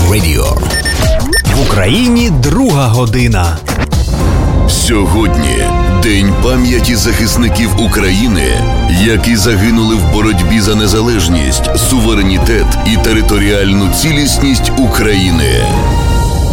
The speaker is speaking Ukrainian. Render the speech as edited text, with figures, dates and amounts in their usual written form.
Radio. В Україні 2 година. Сьогодні День пам'яті захисників України, які загинули в боротьбі за незалежність, суверенітет і територіальну цілісність України.